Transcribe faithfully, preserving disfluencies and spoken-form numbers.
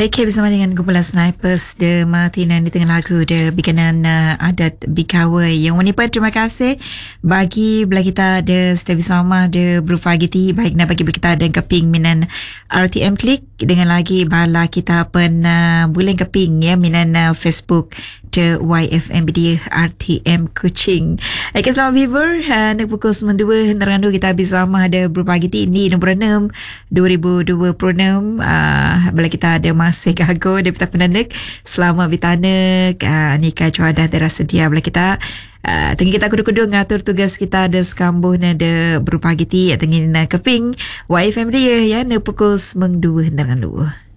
K bersama dengan kumpulan Snipers The Martinan di tengah lagu The Bikanan uh, Adat Bikawai. Yang menipu, terima kasih bagi belah kita ada Stevi Sama The berupa giti baik nak bagi kita dan keping minan R T M Klik dengan lagi bala kita pen uh, bulan keping ya minan uh, Facebook The Y F M B D R T M Kuching. Okay, selamat viewer. Uh, nak pukul sembilan dua nerandu kita habis sama ada berupa giti ini nombor enam dua ribu dua puluh enam. Uh, bala kita ada masih gago daripada penanek selama bitanek uh, nikah cuadah terasa dia boleh kita uh, tinggi kita kudu-kudu ngatur tugas kita ada sekambuh ada berupa giti tengin keping Y F M dia ya ne pukul sembilan dua